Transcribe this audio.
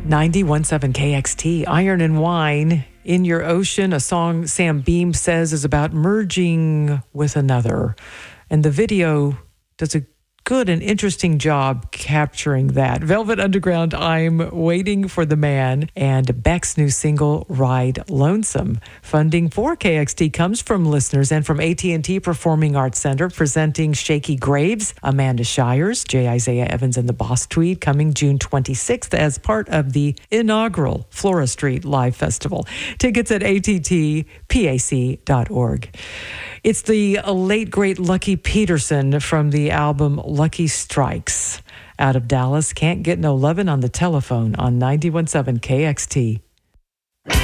91.7 KXT, Iron and Wine, In Your Ocean, a song Sam Beam says is about merging with another. And the video does a good and interesting job capturing that. Velvet Underground, I'm Waiting for the Man, and Beck's new single, Ride Lonesome. Funding for KXT comes from listeners and from AT&T Performing Arts Center, presenting Shaky Graves, Amanda Shires, J. Isaiah Evans and the Boss Tweed, coming June 26th as part of the inaugural Flora Street Live Festival. Tickets at attpac.org. It's the late, great Lucky Peterson from the album Lucky Strikes. Out of Dallas, Can't Get No Lovin' on the Telephone on 91.7 KXT.